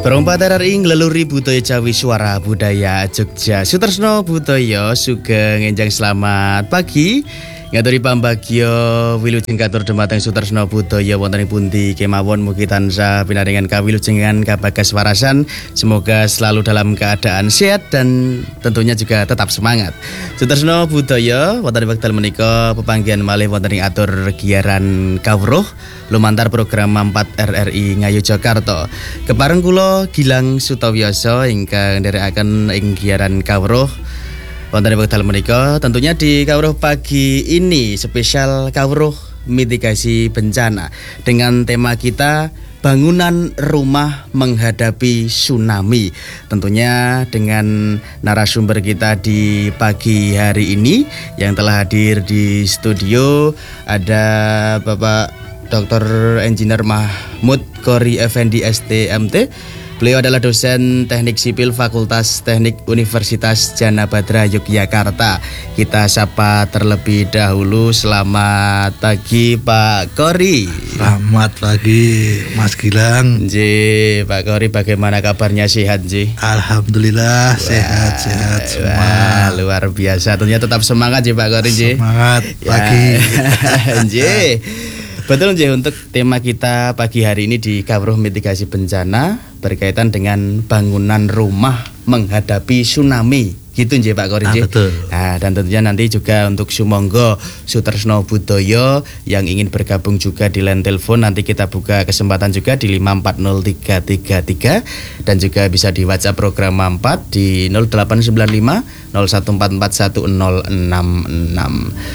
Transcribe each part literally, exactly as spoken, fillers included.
Perompat R R I ngeleluri budaya Jawi Suara Budaya Jogja. Sutresno budaya sugeng enjang selamat pagi. Ngaturi pambagyo wilujeng katur dumateng Sutresno budaya wonten ing pundi kemawon mugi tansah pinaringan kawilujengan kabagas warasan. Semoga selalu dalam keadaan sehat dan tentunya juga tetap semangat. Sutresno budaya wonten ing wekdal menika pepanggihan malih wonten ing atur giaran kawruh lumantar program empat R R I Ngayu Jakarta. Kepareng kula Gilang Sutawioso ingkang nderekaken ing giaran kawruh wonten ing wekdal menika, tentunya di kawruh pagi ini spesial kawruh mitigasi bencana dengan tema kita bangunan rumah menghadapi tsunami. Tentunya dengan narasumber kita di pagi hari ini yang telah hadir di studio ada Bapak Doktor Engineer Mahmud Kori Effendi S T M T. Beliau adalah dosen Teknik Sipil Fakultas Teknik Universitas Jana Badra Yogyakarta. Kita sapa terlebih dahulu. Selamat pagi Pak Kori. Selamat pagi Mas Gilang. Ji, Pak Kori bagaimana kabarnya, sehat Ji? Alhamdulillah sehat-sehat semua. Wah, luar biasa. Tentunya tetap semangat Ji Pak Kori Ji. Semangat pagi. Ya. Ji. Betul Ji, untuk tema kita pagi hari ini di kawruh mitigasi bencana berkaitan dengan bangunan rumah menghadapi tsunami. Gitu Ji Pak Kori Ji. Ah, betul. Nah, dan tentunya nanti juga untuk sumangga Sutresno budaya yang ingin bergabung juga di line telepon, nanti kita buka kesempatan juga di lima empat nol tiga tiga tiga dan juga bisa di WhatsApp program empat di nol delapan sembilan lima nol satu empat empat satu nol enam enam.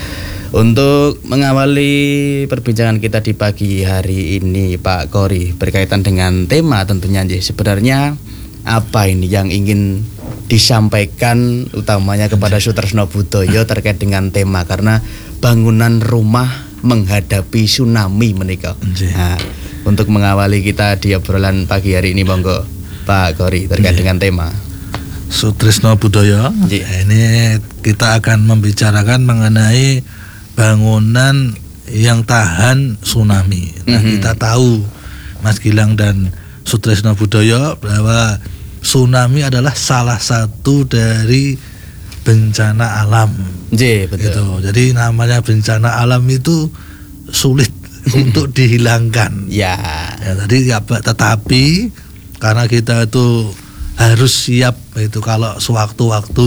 Untuk mengawali perbincangan kita di pagi hari ini Pak Kori berkaitan dengan tema tentunya sebenarnya apa ini yang ingin disampaikan utamanya kepada Sutresno budaya terkait dengan tema karena bangunan rumah menghadapi tsunami menika. Nah, untuk mengawali kita di obrolan pagi hari ini monggo Pak Kori terkait dengan tema Sutresno budaya. Ini kita akan membicarakan mengenai bangunan yang tahan tsunami. Nah, mm-hmm. kita tahu Mas Gilang dan Sutresno budaya bahwa tsunami adalah salah satu dari bencana alam. J, betul. Gitu. Jadi namanya bencana alam itu sulit untuk dihilangkan. Ya. Ya, tadi ya, tetapi karena kita itu harus siap itu kalau sewaktu-waktu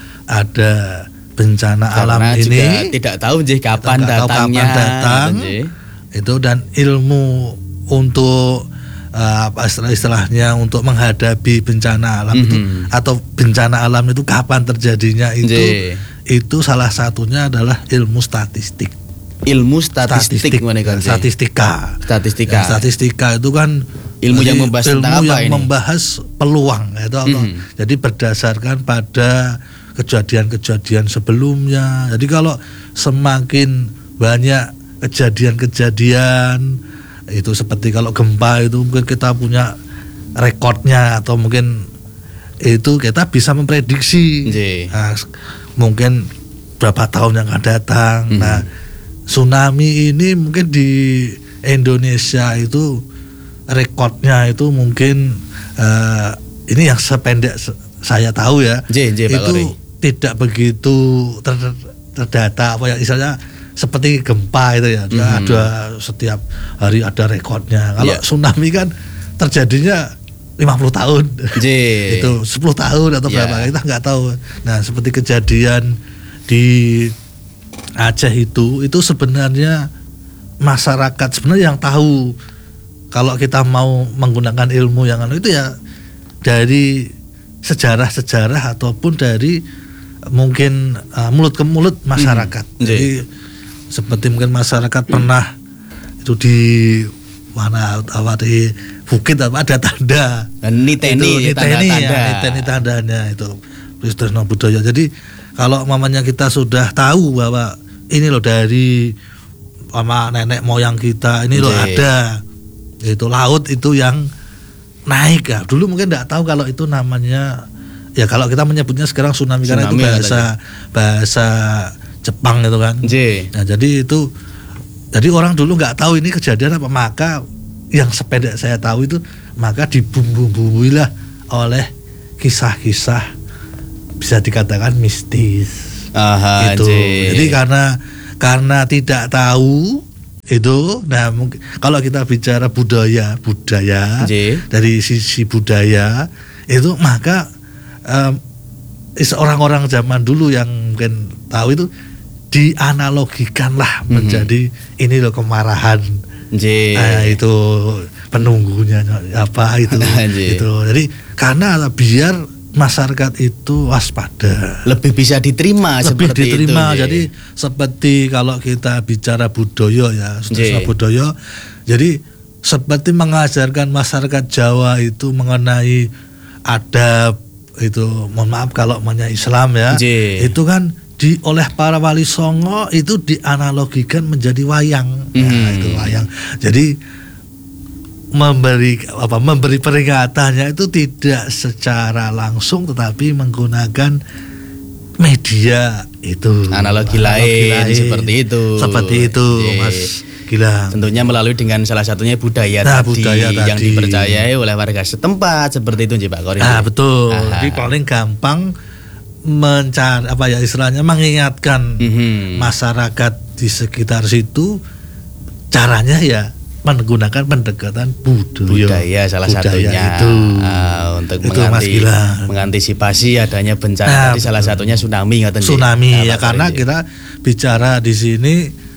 ada bencana karena alam ini tidak tahu J kapan datangnya kapan datang itu, dan ilmu untuk uh, apa istilah-istilahnya untuk menghadapi bencana alam mm-hmm. itu atau bencana alam itu kapan terjadinya itu J. itu salah satunya adalah ilmu statistik. Ilmu statistik, statistik statistika. Statistika. Ya, statistika itu kan ilmu yang membahas ilmu tentang apa yang ini? membahas peluang itu mm-hmm. jadi berdasarkan pada kejadian-kejadian sebelumnya. Jadi kalau semakin banyak kejadian-kejadian itu seperti kalau gempa itu mungkin kita punya rekodnya atau mungkin itu kita bisa memprediksi nah, mungkin berapa tahun yang akan datang. Hmm. Nah, tsunami ini mungkin di Indonesia itu rekodnya itu mungkin uh, ini yang sependek saya tahu ya, J, J, itu tidak begitu ter, terdata apa ya istilahnya seperti gempa itu ya, mm-hmm. ada setiap hari ada rekodnya. Kalau yeah. tsunami kan terjadinya lima puluh tahun, J. itu sepuluh tahun atau yeah. berapa kita nggak tahu. Nah seperti kejadian di Aceh itu, itu sebenarnya masyarakat sebenarnya yang tahu kalau kita mau menggunakan ilmu yang anu itu ya dari sejarah-sejarah ataupun dari mungkin uh, mulut ke mulut masyarakat. Hmm. Jadi seperti mungkin masyarakat hmm. pernah itu di mana apa di bukit apa ada tanda niteni tanda tanda ya, niteni tandanya itu Sutresno budaya. Jadi kalau mamanya kita sudah tahu bahwa ini loh dari sama nenek moyang kita ini loh ada itu laut itu yang naik ya. Dulu mungkin tidak tahu kalau itu namanya ya kalau kita menyebutnya sekarang tsunami, tsunami karena itu bahasa bahasa Jepang itu kan. J. Nah jadi itu jadi orang dulu nggak tahu ini kejadian apa, maka yang sependek saya tahu itu, maka dibumbu-bumbuilah oleh kisah-kisah bisa dikatakan mistis. Aha, itu. J. Jadi karena karena tidak tahu itu, nah mungkin kalau kita bicara budaya budaya J. dari sisi budaya itu, maka um, orang-orang zaman dulu yang mungkin tahu itu dianalogikanlah mm-hmm. menjadi ini loh kemarahan. J. Nah, itu penunggunya apa itu itu. Jadi karena biar masyarakat itu waspada, lebih bisa diterima, lebih seperti diterima. itu, jadi seperti kalau kita bicara budaya ya, Sutresno budaya, jadi seperti mengajarkan masyarakat Jawa itu mengenai adab itu, mohon maaf kalau namanya Islam ya, J. itu kan di oleh para wali songo itu dianalogikan menjadi wayang. Hmm. Nah, itu wayang. Jadi memberi apa memberi peringatannya itu tidak secara langsung, tetapi menggunakan media itu, analogi, analogi lain, lain seperti itu seperti itu Ye. Mas Gilang. Tentunya melalui dengan salah satunya budaya, nah, tadi, budaya yang tadi. dipercayai oleh warga setempat seperti itu Pak Kori. Nah betul. Aha. Jadi paling gampang mencari apa ya istilahnya, mengingatkan mm-hmm. masyarakat di sekitar situ, caranya ya menggunakan pendekatan budaya, budaya salah budaya satunya itu uh, untuk itu menganti, mengantisipasi adanya bencana. Nah, tadi salah satunya tsunami, tsunami ya, karena ini. Kita bicara di sini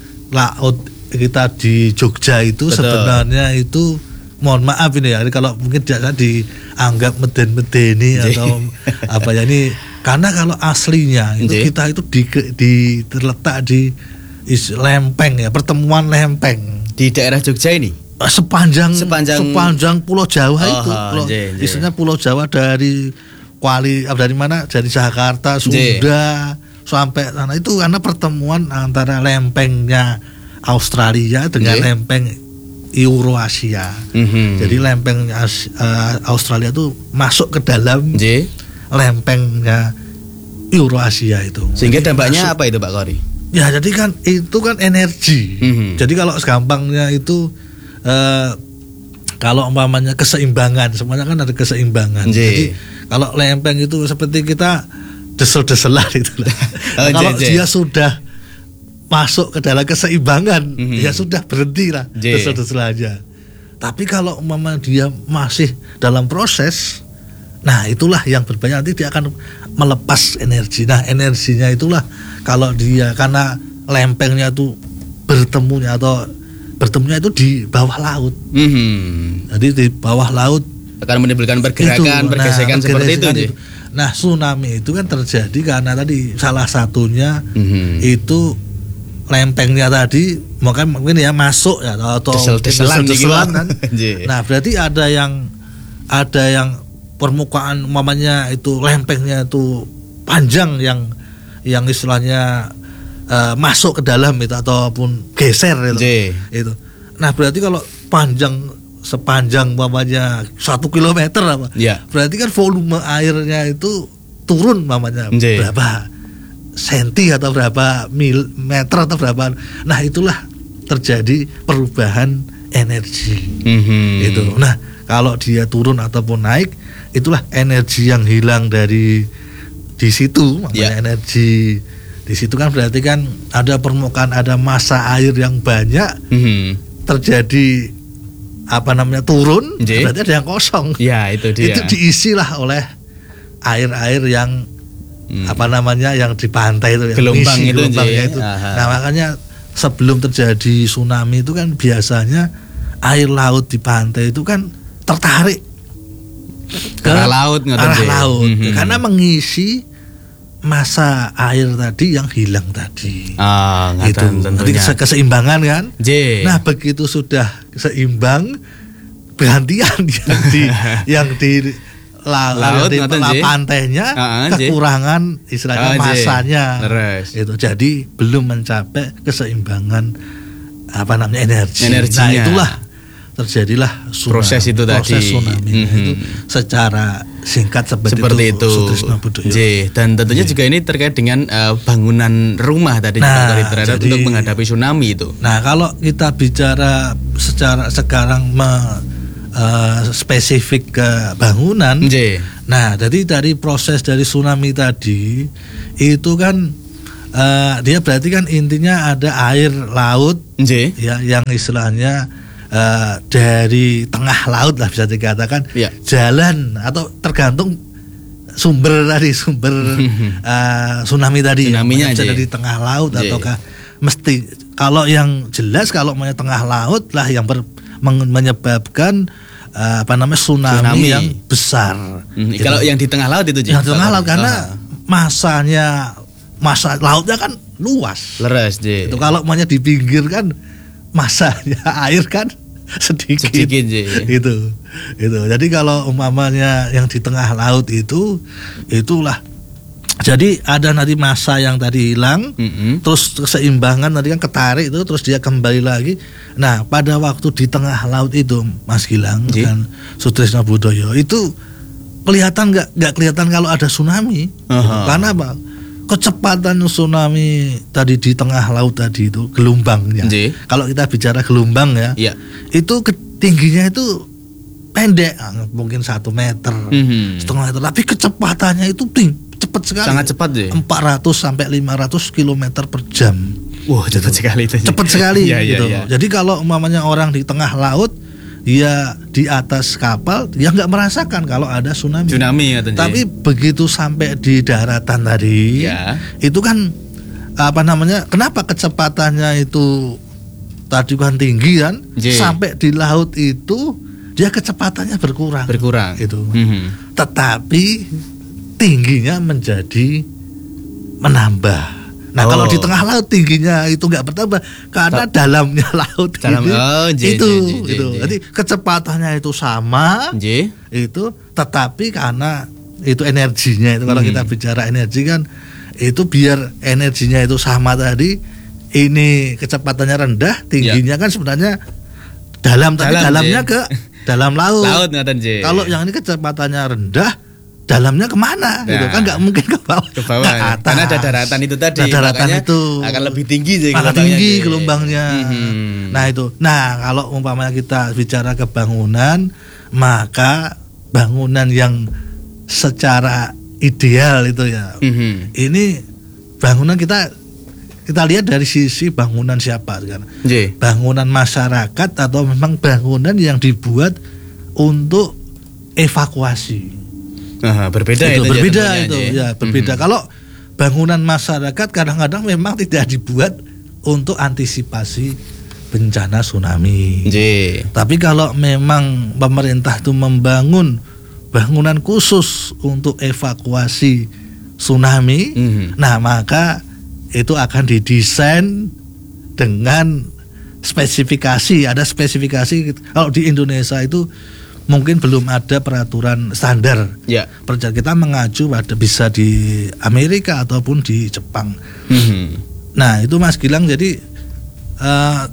laut kita di Jogja itu betul. Sebenarnya itu mohon maaf ini ya, kalau mungkin tidak dianggap meden-medeni atau apa ya ini, karena kalau aslinya itu J. kita itu di, di terletak di lempeng ya, pertemuan lempeng di daerah Jogja ini, sepanjang sepanjang, sepanjang Pulau Jawa oh, itu, pulau, J, J. Istilahnya Pulau Jawa dari Kuali, dari mana, dari Jakarta, Sunda J. sampai sana itu karena pertemuan antara lempengnya Australia dengan J. lempeng Eurasia. Mm-hmm. Jadi lempeng uh, Australia itu masuk ke dalam J. lempengnya Eurasia itu. Sehingga dampaknya masuk, apa itu Pak Kori? Ya jadi kan itu kan energi. Mm-hmm. Jadi kalau segampangnya itu uh, kalau umpamanya keseimbangan, semuanya kan ada keseimbangan. J. Jadi kalau lempeng itu seperti kita desel-deselan itu. Oh, kalau J, J. dia sudah masuk ke dalam keseimbangan, mm-hmm. ya sudah berhenti lah desel-desel aja. Tapi kalau umpamanya dia masih dalam proses, nah itulah yang berbahaya, nanti dia akan melepas energi. Nah energinya itulah kalau dia, karena lempengnya itu bertemunya atau bertemunya itu di bawah laut. Mm-hmm. Jadi di bawah laut akan menimbulkan pergerakan, itu, pergesekan nah, seperti itu, itu. Nah tsunami itu kan terjadi karena tadi salah satunya mm-hmm. itu lempengnya tadi mungkin mungkin ya masuk ya atau desel-deselan kan. Nah berarti ada yang ada yang permukaan umpamanya itu lempengnya itu panjang yang yang istilahnya uh, masuk ke dalam itu ataupun geser itu. itu. Nah berarti kalau panjang sepanjang umpamanya satu kilometer apa? Ya. Berarti kan volume airnya itu turun umpamanya berapa senti atau berapa mil meter atau berapa. Nah itulah terjadi perubahan energi. Mm-hmm. Itu. Nah kalau dia turun ataupun naik, itulah energi yang hilang dari di situ, makanya yeah. energi di situ kan berarti kan ada permukaan, ada massa air yang banyak, mm-hmm. terjadi apa namanya turun, J. berarti ada yang kosong. Ya itu dia. Itu diisilah oleh air-air yang hmm. apa namanya yang di pantai itu, gelombang yang itu, gelombangnya itu. Nah makanya sebelum terjadi tsunami itu kan biasanya air laut di pantai itu kan tertarik ke arah laut, arah laut mm-hmm. karena mengisi massa air tadi yang hilang tadi. Ah, itu tentunya keseimbangan kan. J. Nah begitu sudah seimbang, bergantian yang di yang di la, laut di la, pantainya uh, kekurangan istilahnya uh, massanya itu, jadi belum mencapai keseimbangan apa namanya energi. Energinya. Nah itulah terjadilah tsunami, proses itu proses tadi tsunami. Mm-hmm. Itu secara singkat seperti, seperti itu. Sutrisno Budoyo. J. Dan tentunya J. juga ini terkait dengan uh, bangunan rumah tadi nah, Pak terhadap untuk menghadapi tsunami itu. Nah, kalau kita bicara secara sekarang me, uh, spesifik ke bangunan, J. nah jadi dari proses dari tsunami tadi itu kan Uh, dia berarti kan intinya ada air laut J. ya yang istilahnya uh, dari tengah laut lah bisa dikatakan ya. jalan atau tergantung sumber tadi sumber uh, tsunami tadi tsunaminya ya, dari tengah laut J. ataukah mesti kalau yang jelas kalau mau tengah laut lah yang ber, men, menyebabkan uh, apa namanya tsunami, tsunami yang besar. Hmm, gitu. Kalau yang di tengah laut itu yang di tengah laut karena uh. masanya masa lautnya kan luas, leres J. Itu kalau maunya di pinggir kan masanya air kan sedikit, sedikit J. Itu, itu. Jadi kalau umpamanya yang di tengah laut itu, itulah. Jadi ada nanti masa yang tadi hilang, mm-hmm. terus keseimbangan nanti kan ketarik itu, terus dia kembali lagi. Nah pada waktu di tengah laut itu, Mas Gilang J. dan Sutrisno Budoyo itu kelihatan nggak nggak kelihatan kalau ada tsunami, uh-huh. karena apa? Kecepatan tsunami tadi di tengah laut tadi itu gelombangnya. J. Kalau kita bicara gelombang ya, ya. itu tingginya itu pendek, mungkin satu meter, mm-hmm. setengah meter. Tapi kecepatannya itu tinggi, cepat sekali. Sangat cepat J. empat ratus sampai lima ratus kilometer per jam. Wah, cepat gitu. sekali itu. Cepat sekali ya, gitu. Ya, ya. Jadi kalau umpamanya orang di tengah laut, ya di atas kapal dia nggak merasakan kalau ada tsunami. Tsunami katanya. Tapi begitu sampai di daratan tadi, ya. itu kan apa namanya? Kenapa kecepatannya itu tadi kan tinggi kan? J. Sampai di laut itu dia kecepatannya berkurang. Berkurang. Itu. Mm-hmm. Tetapi tingginya menjadi menambah. Nah oh. kalau di tengah laut tingginya itu nggak bertambah karena Ta- dalamnya laut Dalam, ini, oh, J, itu, J, J, J, itu. J. Jadi kecepatannya itu sama, J. itu, tetapi karena itu energinya itu hmm. kalau kita bicara energi kan itu biar energinya itu sama tadi, ini kecepatannya rendah, tingginya ya. kan sebenarnya dalam, tapi dalam, dalamnya J. ke dalam laut. Laut J. Kalau yang ini kecepatannya rendah, dalamnya kemana? Nah, gitu kan nggak mungkin ke bawah, ke bawah ke atas. Karena ada daratan itu tadi, nah, daratan itu akan lebih tinggi sih, akan tinggi gelombangnya. Hmm. Nah itu, nah kalau umpamanya kita bicara ke bangunan, maka bangunan yang secara ideal itu ya, hmm. ini bangunan kita kita lihat dari sisi bangunan siapa kan? J. Bangunan masyarakat atau memang bangunan yang dibuat untuk evakuasi. Aha, berbeda itu, itu berbeda ya, itu ya berbeda. Mm-hmm. Kalau bangunan masyarakat kadang-kadang memang tidak dibuat untuk antisipasi bencana tsunami. J. Tapi kalau memang pemerintah itu membangun bangunan khusus untuk evakuasi tsunami, mm-hmm. nah maka itu akan didesain dengan spesifikasi. Ada spesifikasi. Kalau di Indonesia itu mungkin belum ada peraturan standar. Ya. Kita mengacu pada bisa di Amerika ataupun di Jepang. Mm-hmm. Nah itu Mas Gilang, jadi uh,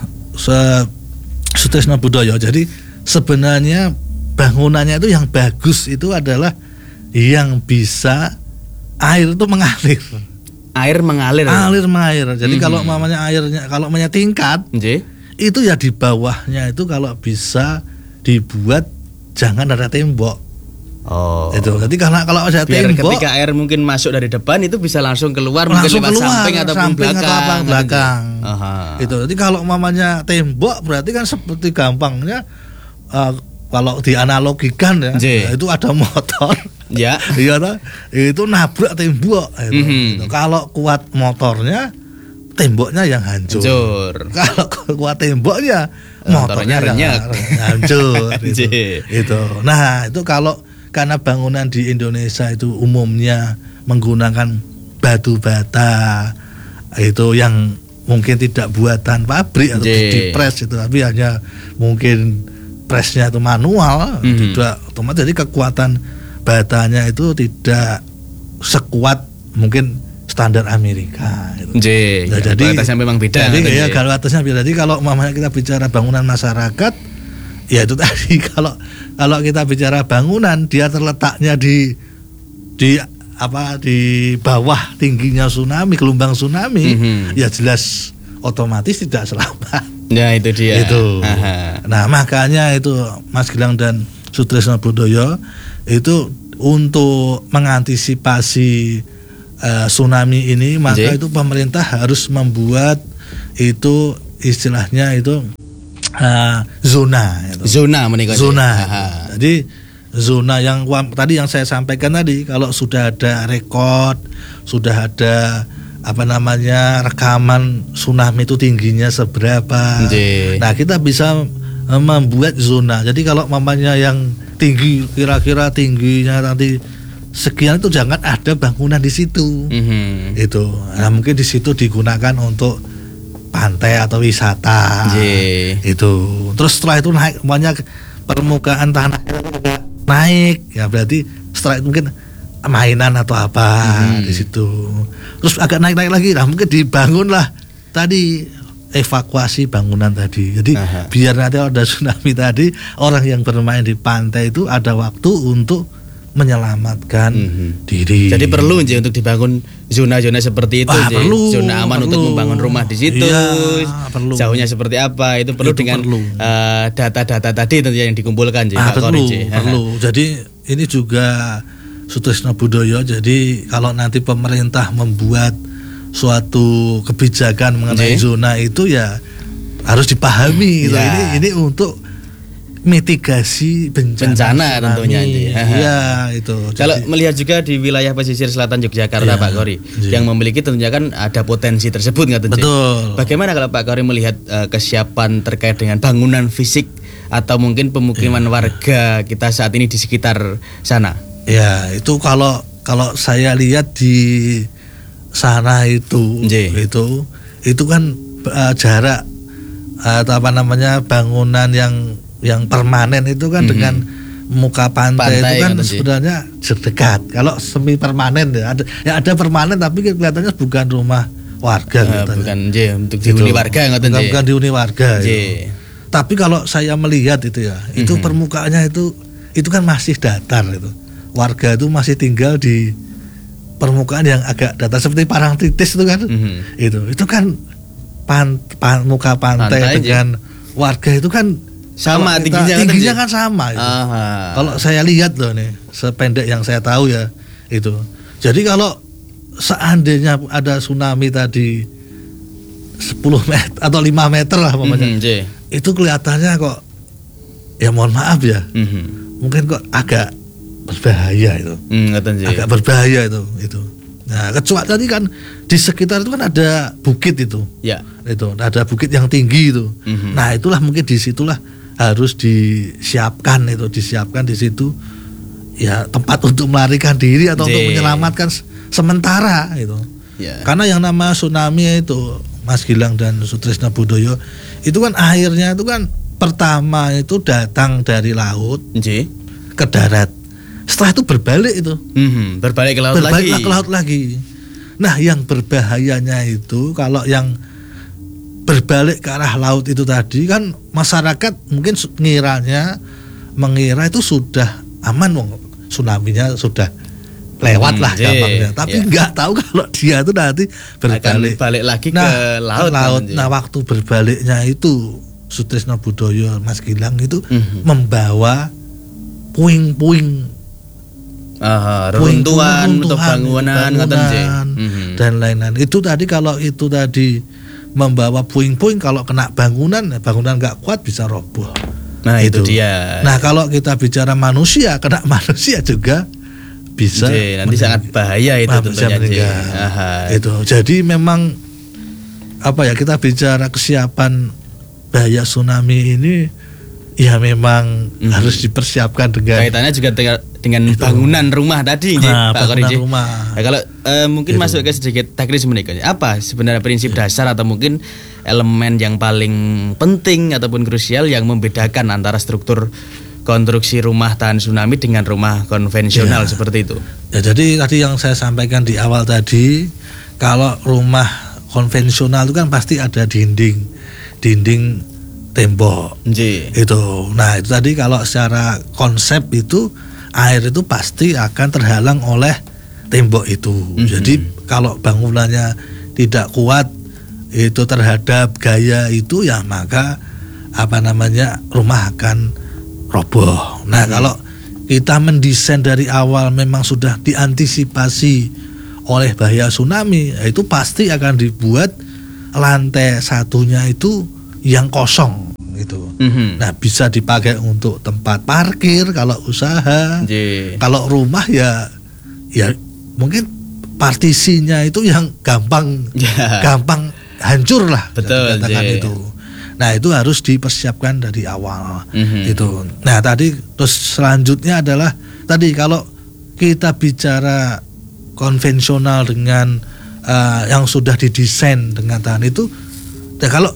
Sutrisno Budoyo. Jadi sebenarnya bangunannya itu yang bagus itu adalah yang bisa air itu mengalir. Air mengalir. Air mengalir. Jadi mm-hmm. kalau mamanya airnya kalau namanya tingkat, J. itu ya di bawahnya itu kalau bisa dibuat jangan ada tembok. Oh. Itu. Jadi karena kalau ada biar tembok, ketika air mungkin masuk dari depan itu bisa langsung keluar, langsung mungkin lewat keluar, samping ataupun samping belakang. Atau belakang. Aha. Itu. Jadi kalau mamanya tembok berarti kan seperti gampangnya uh, kalau dianalogikan ya, J. itu ada motor. Ya. Iya toh? Itu nabrak tembok itu. Mm-hmm. Itu. Kalau kuat motornya, temboknya yang hancur. hancur. Kalau kuat temboknya, motornya renyek, hancur. Itu. Itu. Nah, itu kalau karena bangunan di Indonesia itu umumnya menggunakan batu bata itu yang mungkin tidak buatan pabrik atau dipres itu, tapi hanya mungkin presnya itu manual, mm-hmm. tidak otomatis. Jadi kekuatan batanya itu tidak sekuat mungkin standar Amerika. Gitu. J, nah, ya, jadi atasnya memang beda. Jadi ya kalau atasnya beda. Jadi kalau mamanya kita bicara bangunan masyarakat, Ya itu tadi, kalau kalau kita bicara bangunan, dia terletaknya di di apa di bawah tingginya tsunami, gelombang tsunami, mm-hmm. ya jelas otomatis tidak selamat. Ya itu dia. Itu. Nah makanya itu Mas Gilang dan Sutrisno Budoyo itu untuk mengantisipasi uh, tsunami ini, maka J. itu pemerintah harus membuat itu istilahnya itu uh, zona. Itu. Zona menikah. Zona. Jadi zona yang tadi yang saya sampaikan tadi, kalau sudah ada rekod, sudah ada apa namanya rekaman tsunami itu tingginya seberapa. J. Nah kita bisa membuat zona. Jadi kalau mamanya yang tinggi, kira-kira tingginya nanti sekian, itu jangan ada bangunan di situ. Mm-hmm. Itu. Nah mungkin di situ digunakan untuk pantai atau wisata. J. Itu. Terus setelah itu naik, banyak permukaan tanah naik, ya berarti setelah itu mungkin mainan atau apa hmm. di situ. Terus agak naik-naik lagi, nah mungkin dibangunlah tadi evakuasi bangunan tadi. Jadi Aha. biar nanti ada tsunami tadi, orang yang bermain di pantai itu ada waktu untuk menyelamatkan mm-hmm. diri. Jadi perlu Nji untuk dibangun zona-zona seperti itu, ah, perlu, zona aman perlu. Untuk membangun rumah di situ. Iya, perlu. Jauhnya seperti apa itu perlu itu dengan perlu. Uh, data-data tadi tentunya yang dikumpulkan Nji. Ah, perlu, perlu. Jadi ini juga Sutrisno Budoyo. Jadi kalau nanti pemerintah membuat suatu kebijakan mengenai J. zona itu ya harus dipahami. Ya. Ini ini untuk mitigasi bencana, bencana tentunya. Iya itu. Kalau jadi, melihat juga di wilayah pesisir selatan Yogyakarta ya, Pak Kori, ya. yang memiliki tentunya kan ada potensi tersebut nggak tentunya. Betul. Bagaimana kalau Pak Kori melihat uh, kesiapan terkait dengan bangunan fisik atau mungkin pemukiman ya. warga kita saat ini di sekitar sana? Ya itu kalau kalau saya lihat di sana itu J. itu itu kan uh, jarak uh, atau apa namanya bangunan yang yang permanen itu kan mm-hmm. dengan muka pantai, pantai itu kan sebenarnya dekat. Kalau semi permanen ya ada ya ada permanen tapi kelihatannya bukan rumah warga, uh, bukan J, untuk dihuni warga ngoten bukan, bukan dihuni warga. Tapi kalau saya melihat itu ya, mm-hmm. itu permukaannya itu itu kan masih datar itu. Warga itu masih tinggal di permukaan yang agak datar seperti Parangtritis itu kan. Mm-hmm. Itu itu kan pan, pan, muka pantai, pantai dengan J. warga itu kan sama kita, tingginya, tingginya kan sama itu. Kalau saya lihat loh nih, sependek yang saya tahu ya itu. Jadi kalau seandainya ada tsunami tadi sepuluh meter atau lima meter lah mamanya, mm-hmm, itu kelihatannya kok ya mohon maaf ya, mm-hmm. mungkin kok agak berbahaya itu, mm, agak berbahaya itu itu. Nah kecuali tadi kan di sekitar itu kan ada bukit itu, ya. itu ada bukit yang tinggi itu. Mm-hmm. Nah itulah mungkin disitulah harus disiapkan itu disiapkan di situ ya tempat untuk melarikan diri atau J. untuk menyelamatkan sementara itu. Yeah. Karena yang nama tsunami itu Mas Gilang dan Sutrisno Budoyo itu kan airnya itu kan pertama itu datang dari laut J. ke darat. Setelah itu berbalik itu. Mm-hmm. Berbalik ke laut berbalik lagi. ke laut lagi. Nah, yang berbahayanya itu kalau yang berbalik ke arah laut itu tadi kan masyarakat mungkin ngiranya mengira itu sudah aman, wong tsunami-nya sudah lewat lah hmm, gampangnya. Tapi nggak yeah. tahu kalau dia itu nanti berbalik akan balik lagi nah, ke laut. laut. Nah, waktu berbaliknya itu Sutrisno Budoyo, Mas Gilang itu mm-hmm. membawa puing-puing uh, runtuhan untuk bangunan, bangunan mm-hmm. dan lain-lain. Itu tadi kalau itu tadi membawa puing-puing, kalau kena bangunan, bangunan nggak kuat bisa roboh. Nah itu, itu dia. Nah kalau kita bicara manusia, kena manusia juga bisa. J, nanti sangat bahaya itu tentunya. Itu. Jadi memang apa ya, kita bicara kesiapan bahaya tsunami ini ya memang hmm. harus dipersiapkan dengan kaitannya juga dengan, dengan bangunan rumah tadi, nah, Pak bangunan Koriji. rumah. Nah, kalau uh, mungkin itu. masuk ke sedikit teknis menikah, apa sebenarnya prinsip ya. dasar atau mungkin elemen yang paling penting ataupun krusial yang membedakan antara struktur konstruksi rumah tahan tsunami dengan rumah konvensional ya. seperti itu? Ya, jadi tadi yang saya sampaikan di awal tadi, kalau rumah konvensional itu kan pasti ada dinding, dinding tembok. Nggih. Itu. Nah, itu tadi kalau secara konsep itu air itu pasti akan terhalang oleh tembok itu. Mm-hmm. Jadi kalau bangunannya tidak kuat itu terhadap gaya itu ya maka apa namanya rumah akan roboh. Nah, mm-hmm. kalau kita mendesain dari awal memang sudah diantisipasi oleh bahaya tsunami, itu pasti akan dibuat lantai satunya itu yang kosong gitu. Mm-hmm. Nah, bisa dipakai untuk tempat parkir kalau usaha. Yeah. Kalau rumah ya ya mungkin partisinya itu yang gampang yeah. gampang hancur lah. Betul. Katakan yeah. itu. Nah, itu harus dipersiapkan dari awal. Mm-hmm. Itu. Nah, tadi terus selanjutnya adalah tadi kalau kita bicara konvensional dengan uh, yang sudah didesain dengan tahan itu, ya kalau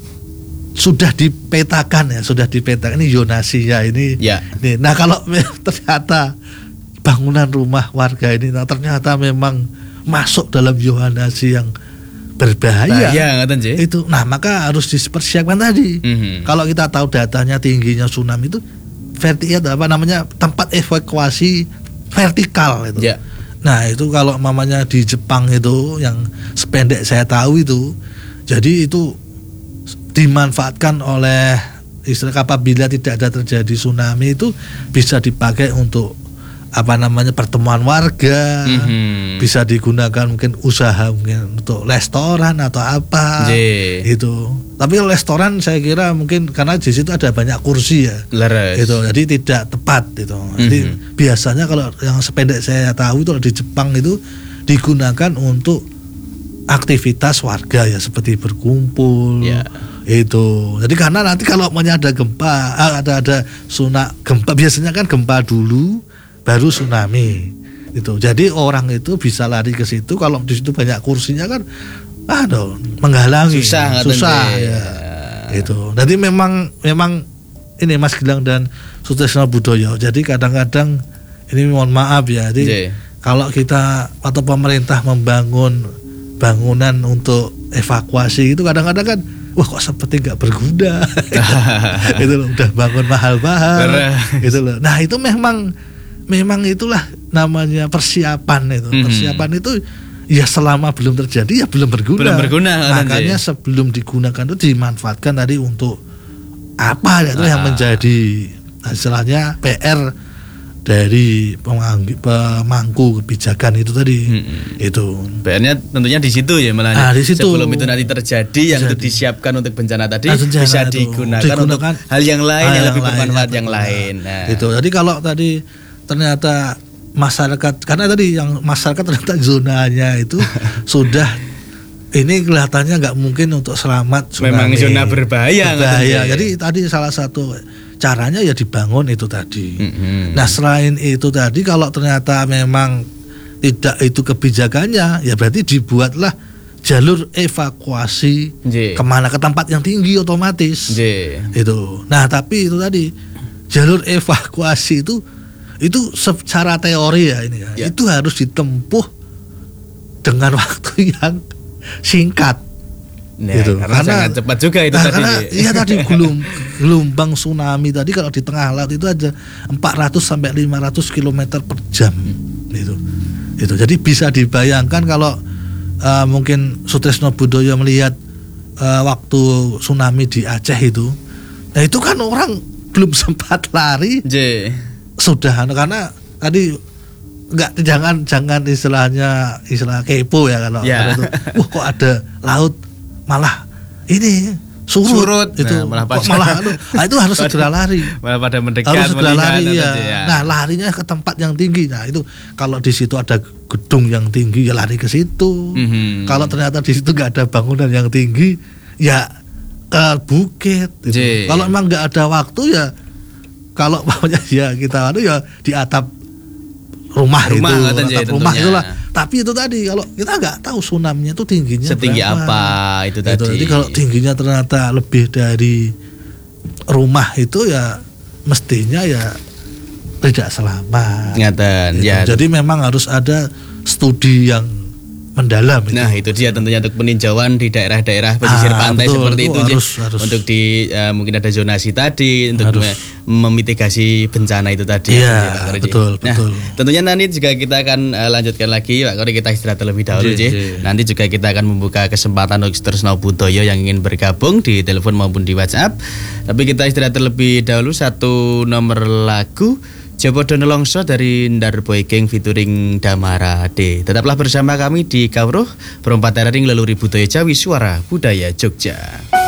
sudah dipetakan ya sudah dipetakan ini zonasi ya ini. Ya. Nih, nah kalau ternyata bangunan rumah warga ini nah, ternyata memang masuk dalam zonasi yang berbahaya, bahaya, itu, nah maka harus dipersiapkan tadi. Mm-hmm. Kalau kita tahu datanya tingginya tsunami itu vertikal apa namanya tempat evakuasi vertikal itu. Ya. Nah itu kalau mamanya di Jepang itu yang sependek saya tahu itu, jadi itu dimanfaatkan oleh istilah apabila tidak ada terjadi tsunami itu bisa dipakai untuk apa namanya pertemuan warga, mm-hmm. bisa digunakan mungkin usaha mungkin untuk restoran atau apa. Jee. Itu. Tapi restoran saya kira mungkin karena di situ ada banyak kursi ya. Leres. Itu jadi tidak tepat itu. Mm-hmm. Jadi biasanya kalau yang sependek saya tahu itu di Jepang itu digunakan untuk aktivitas warga ya seperti berkumpul. Yeah. Itu. Jadi karena nanti kalau ada gempa, ada ada tsunami gempa biasanya kan gempa dulu baru tsunami itu. Jadi orang itu bisa lari ke situ kalau di situ banyak kursinya kan aduh menghalangi susah, susah ya. Ya. Itu. Jadi memang memang ini Mas Gilang dan Sutrisno Budoyo. Jadi kadang-kadang ini mohon maaf ya. Jadi Jee. kalau kita atau pemerintah membangun bangunan untuk evakuasi itu kadang-kadang kan wah kok seperti nggak berguna. Itu loh, udah bangun mahal-mahal. Gitu loh. Nah, itu memang memang itulah namanya persiapan itu. Mm-hmm. Persiapan itu ya selama belum terjadi ya belum berguna. Belum berguna. Makanya nanti. Sebelum digunakan itu dimanfaatkan tadi untuk apa ya itu ah. yang menjadi istilahnya P R dari pemangku kebijakan itu tadi. Hmm. Itu. P R-nya tentunya di situ ya malah. Nah, di situ. Sebelum itu nanti terjadi yang itu disiapkan untuk bencana tadi nah, bisa itu. digunakan, digunakan untuk hal yang lain hal yang, yang lebih lain, bermanfaat ya, yang lain. Nah. Itu. Jadi kalau tadi ternyata masyarakat karena tadi yang masyarakat ternyata zonanya itu sudah ini kelihatannya nggak mungkin untuk selamat tsunami. Memang zona berbahaya. Berbahaya. Jadi tadi salah satu caranya ya dibangun itu tadi. Mm-hmm. Nah selain itu tadi kalau ternyata memang tidak itu kebijakannya ya berarti dibuatlah jalur evakuasi J. kemana ke tempat yang tinggi otomatis. J. Itu. Nah tapi itu tadi jalur evakuasi itu itu secara teori ya ini ya, ya. Itu harus ditempuh dengan waktu yang singkat. Nah, gitu. Karena, karena sangat cepat juga itu nah, tadi. Karena iya tadi gelum, gelombang tsunami tadi kalau di tengah laut itu aja empat ratus sampai lima ratus kilometer per jam hmm. gitu. Itu. Jadi bisa dibayangkan kalau uh, mungkin Sutrisno Budoyo melihat uh, waktu tsunami di Aceh itu. Nah, itu kan orang belum sempat lari. J. Sudah karena tadi enggak jangan jangan istilahnya istilah kepo ya kalau ya. Itu. Wah, kok ada laut malah ini surut, surut. Itu nah, malah, kok malah nah, itu harus segera lari malah pada mendekat harus segera lari ya. ya Nah larinya ke tempat yang tinggi. Nah itu kalau di situ ada gedung yang tinggi ya lari ke situ. Mm-hmm. Kalau ternyata di situ nggak ada bangunan yang tinggi ya ke bukit gitu. Kalau memang nggak ada waktu ya kalau maunya ya kita ada ya di atap rumah, rumah itu atap rumah itulah. Tapi itu tadi kalau kita nggak tahu tsunami-nya itu tingginya setinggi berapa. apa itu tadi. Itu, jadi kalau tingginya ternyata lebih dari rumah itu ya mestinya ya tidak selamat. Ingatan. Gitu. Ya. Jadi memang harus ada studi yang mendalam itu. Nah itu dia tentunya untuk peninjauan di daerah-daerah pesisir Ah, pantai betul, seperti itu itu, Ji. harus- harus. Untuk di uh, mungkin ada zonasi tadi untuk Harus. me- memitigasi bencana itu tadi. Iya, ya, Pak Kori, Ji. betul, Nah, betul. tentunya nanti juga kita akan uh, lanjutkan lagi, Pak Kori, kita istirahat terlebih dahulu, Ji, Ji. ji. Nanti juga kita akan membuka kesempatan untuk Sutresno Budoyo yang ingin bergabung di telepon maupun di WhatsApp. Tapi kita istirahat terlebih dahulu, satu nomor lagu Jopo Donolongso dari Ndarboy Gang featuring Damara D. Tetaplah bersama kami di Kawruh Perempat Ring Leluhur Budaya Jawi Suara Budaya Jogja.